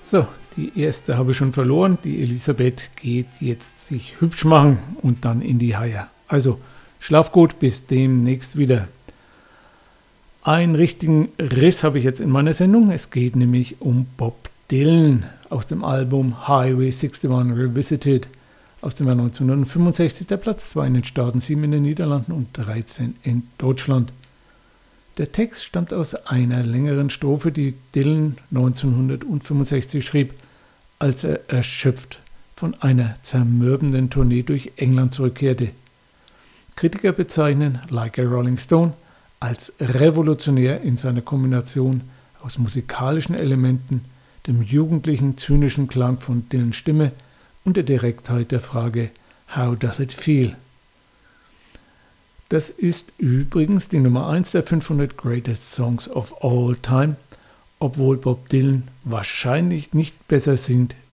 So, die erste habe ich schon verloren. Die Elisabeth geht jetzt sich hübsch machen und dann in die Haie. Also, schlaf gut, bis demnächst wieder. Einen richtigen Riss habe ich jetzt in meiner Sendung. Es geht nämlich um Bob Dylan aus dem Album Highway 61 Revisited aus dem Jahr 1965, der Platz 2 in den Staaten, 7 in den Niederlanden und 13 in Deutschland. Der Text stammt aus einer längeren Strophe, die Dylan 1965 schrieb, als er erschöpft von einer zermürbenden Tournee durch England zurückkehrte. Kritiker bezeichnen Like a Rolling Stone als revolutionär in seiner Kombination aus musikalischen Elementen, dem jugendlichen, zynischen Klang von Dylans Stimme und der Direktheit der Frage How does it feel? Das ist übrigens die Nummer 1 der 500 Greatest Songs of All Time, obwohl Bob Dylan wahrscheinlich nicht besser singt